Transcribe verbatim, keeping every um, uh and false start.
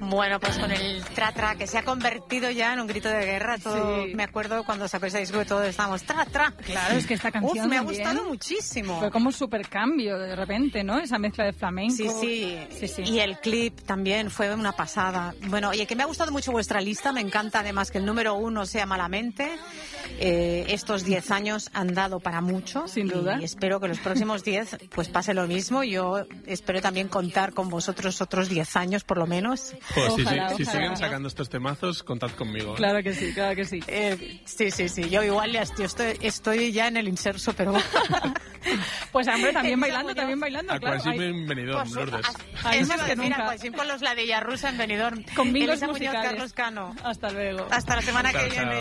Bueno, pues con el tra-tra, que se ha convertido ya en un grito de guerra. Todo, Sí. Me acuerdo cuando sacó ese disco que todos estábamos tra-tra. Claro, es que esta canción Uf, me ha también gustado muchísimo. fue como un super cambio de repente, ¿no? Esa mezcla de flamenco. Sí, sí, sí, sí. Y el clip también fue una pasada. Bueno, oye, que me ha gustado mucho vuestra lista. Me encanta además que el número uno sea Malamente. Eh, estos diez años han dado para mucho. Sin duda. Y espero que los próximos diez pues pase lo mismo. Yo espero también contar con vosotros otros diez años por lo menos. Pues sí, sí, Ojalá, si ojalá. siguen sacando estos temazos, contad conmigo. ¿eh? Claro que sí, claro que sí. Eh, sí, sí, sí. Yo igual ya estoy, estoy, estoy ya en el inserso, pero... Pues hombre, también Esa bailando, voy yo. también bailando, claro. Aquasim Ahí- en Benidorm, Pues, Lourdes. Ahí Eso más iba a que decir, nunca. Aquasim con los ladillas rusa en Benidorm. Con bingos Elisa Muñoz, musicales. Carlos Cano. Hasta luego. Hasta la semana Chao, que viene. chao.